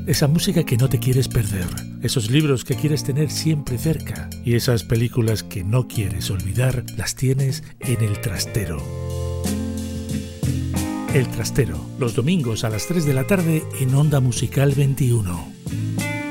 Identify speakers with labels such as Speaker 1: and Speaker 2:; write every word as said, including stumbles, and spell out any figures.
Speaker 1: esa música que no te quieres perder, esos libros que quieres tener siempre cerca y esas películas que no quieres olvidar, las tienes en El Trastero. El Trastero, los domingos a las tres de la tarde en Onda Musical veintiuno.